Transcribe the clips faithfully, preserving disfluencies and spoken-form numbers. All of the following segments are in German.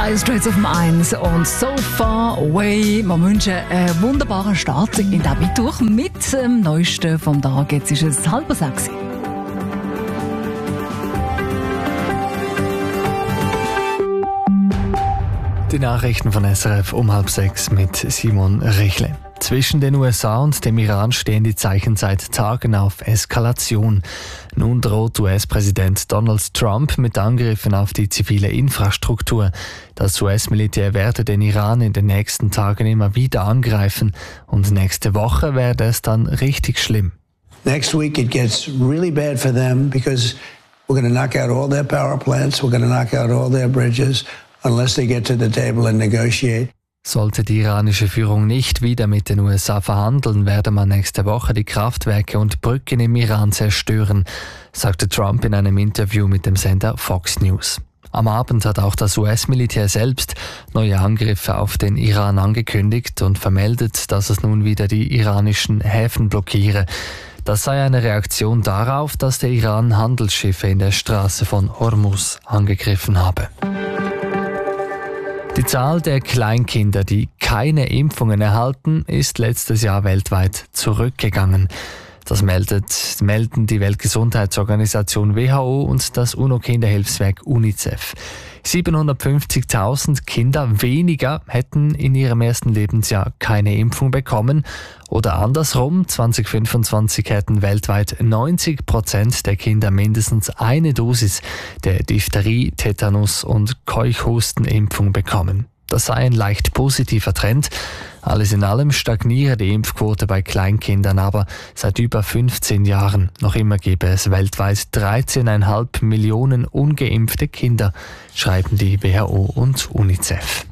Dire Straits auf dem eins und So Far Away. Wir wünschen einen wunderbaren Start in den Mittwoch mit dem Neuesten vom Tag. Jetzt ist es halb sechs. Die Nachrichten von S R F um halb sechs mit Simon Richle. Zwischen den U S A und dem Iran stehen die Zeichen seit Tagen auf Eskalation. Nun droht U S-Präsident Donald Trump mit Angriffen auf die zivile Infrastruktur. Das U S-Militär werde den Iran in den nächsten Tagen immer wieder angreifen und nächste Woche werde es dann richtig schlimm. Next week it gets really bad for them because we're going to knock out all their power plants, we're going to knock out all their bridges unless they get to the table and negotiate. Sollte die iranische Führung nicht wieder mit den U S A verhandeln, werde man nächste Woche die Kraftwerke und Brücken im Iran zerstören, sagte Trump in einem Interview mit dem Sender Fox News. Am Abend hat auch das U S-Militär selbst neue Angriffe auf den Iran angekündigt und vermeldet, dass es nun wieder die iranischen Häfen blockiere. Das sei eine Reaktion darauf, dass der Iran Handelsschiffe in der Straße von Hormuz angegriffen habe. Die Zahl der Kleinkinder, die keine Impfungen erhalten, ist letztes Jahr weltweit zurückgegangen. Das meldet, melden die Weltgesundheitsorganisation W H O und das UNO-Kinderhilfswerk UNICEF. siebenhundertfünfzigtausend Kinder weniger hätten in ihrem ersten Lebensjahr keine Impfung bekommen. Oder andersrum, zwanzig fünfundzwanzig hätten weltweit neunzig Prozent der Kinder mindestens eine Dosis der Diphtherie-, Tetanus- und Keuchhustenimpfung bekommen. Das sei ein leicht positiver Trend. Alles in allem stagniere die Impfquote bei Kleinkindern aber seit über fünfzehn Jahren. Noch immer gebe es weltweit dreizehn Komma fünf Millionen ungeimpfte Kinder, schreiben die W H O und UNICEF.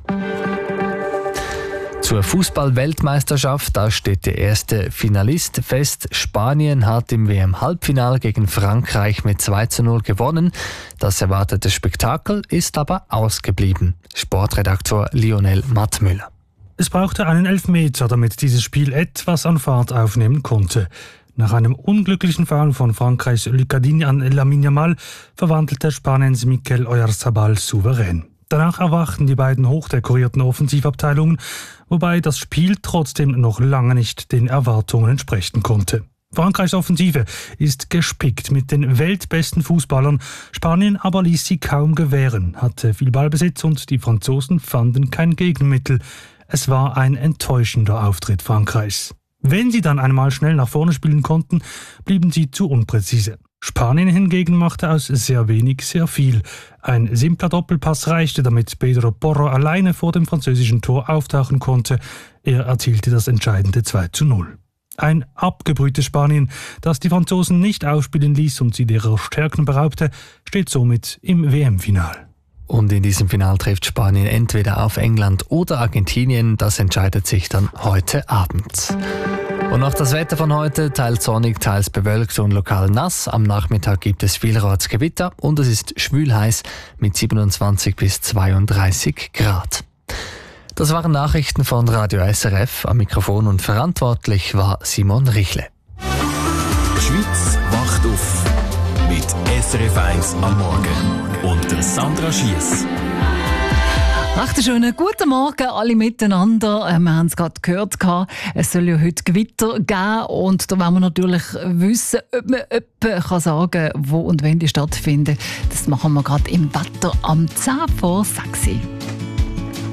Zur Fußball-Weltmeisterschaft, da steht der erste Finalist fest. Spanien hat im W M-Halbfinale gegen Frankreich mit zwei zu null gewonnen. Das erwartete Spektakel ist aber ausgeblieben. Sportredaktor Lionel Mattmüller. Es brauchte einen Elfmeter, damit dieses Spiel etwas an Fahrt aufnehmen konnte. Nach einem unglücklichen Foul von Frankreichs Lucas Digne an Lamine Yamal verwandelte Spaniens Mikel Oyarzabal souverän. Danach erwachten die beiden hochdekorierten Offensivabteilungen, wobei das Spiel trotzdem noch lange nicht den Erwartungen entsprechen konnte. Frankreichs Offensive ist gespickt mit den weltbesten Fußballern, Spanien aber ließ sie kaum gewähren, hatte viel Ballbesitz und die Franzosen fanden kein Gegenmittel. Es war ein enttäuschender Auftritt Frankreichs. Wenn sie dann einmal schnell nach vorne spielen konnten, blieben sie zu unpräzise. Spanien hingegen machte aus sehr wenig sehr viel. Ein simpler Doppelpass reichte, damit Pedro Porro alleine vor dem französischen Tor auftauchen konnte. Er erzielte das entscheidende zwei zu null. Ein abgebrühtes Spanien, das die Franzosen nicht aufspielen ließ und sie ihrer Stärken beraubte, steht somit im W M-Final. Und in diesem Final trifft Spanien entweder auf England oder Argentinien. Das entscheidet sich dann heute Abend. Und noch das Wetter von heute, teils sonnig, teils bewölkt und lokal nass. Am Nachmittag gibt es vielerorts Gewitter und es ist schwül heiß mit siebenundzwanzig bis zweiunddreißig Grad. Das waren Nachrichten von Radio S R F. Am Mikrofon und verantwortlich war Simon Richle. Die Schweiz wacht auf mit S R F eins am Morgen und der Sandra Schiess. Recht schönen guten Morgen alle miteinander. Wir haben es gerade gehört, es soll ja heute Gewitter geben und da wollen wir natürlich wissen, ob man jemanden sagen kann, wo und wenn die stattfinden. Das machen wir gerade im Wetter am zehn vor sechs.